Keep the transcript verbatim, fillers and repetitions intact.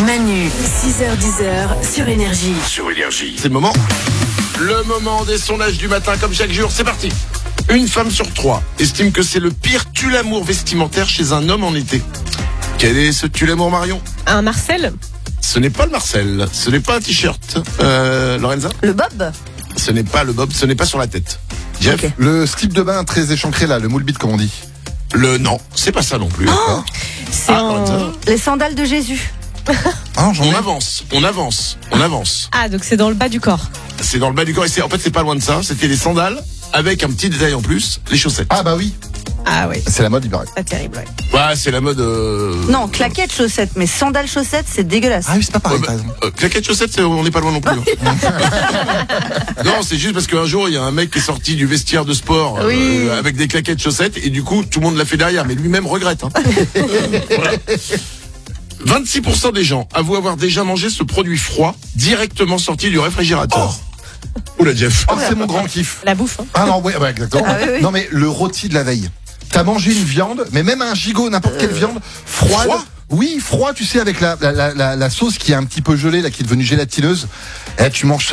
Manu, six heures dix sur Énergie. Sur Énergie. C'est le moment. Le moment des sondages du matin, comme chaque jour. C'est parti. Une femme sur trois estime que c'est le pire tue-l'amour vestimentaire chez un homme en été. Quel est ce tue-l'amour, Marion ? Un Marcel ? Ce n'est pas le Marcel. Ce n'est pas un t-shirt. Euh, Lorenza ? Le bob ? Ce n'est pas le bob. Ce n'est pas sur la tête. Jeff ? Okay. Le slip de bain très échancré là, le moule bite comme on dit. Le non, c'est pas ça non plus. Oh, c'est ah, en... Les sandales de Jésus. Ah, j'en on ai. avance, on avance, on avance. Ah, donc c'est dans le bas du corps. C'est dans le bas du corps et c'est, en fait c'est pas loin de ça. C'était les sandales avec un petit détail en plus, les chaussettes. Ah bah oui, Ah oui, c'est la mode, il paraît. pas terrible, ouais. Ouais, c'est la mode. Euh... Non, claquettes chaussettes, mais sandales chaussettes, c'est dégueulasse. Ah oui, c'est pas pareil, Ouais, t'as bah, raison. euh, claquettes chaussettes, c'est- on n'est pas loin non plus. hein. Non, c'est juste parce qu'un jour il y a un mec qui est sorti du vestiaire de sport euh, Oui. avec des claquettes chaussettes et du coup tout le monde l'a fait derrière, mais lui-même regrette. Hein. Voilà. vingt-six pour cent des gens avouent avoir déjà mangé ce produit froid directement sorti du réfrigérateur. Oula Jeff. Oh, c'est mon grand kiff. La bouffe, hein. Ah non, ouais, ouais, exactement. Ah oui, oui. Non mais le rôti de la veille. T'as mangé une viande, mais même un gigot, n'importe quelle viande, froide. Froid Oui, froid, tu sais, avec la, la, la, la, la sauce qui est un petit peu gelée, là, qui est devenue gélatineuse. Et tu manges ça.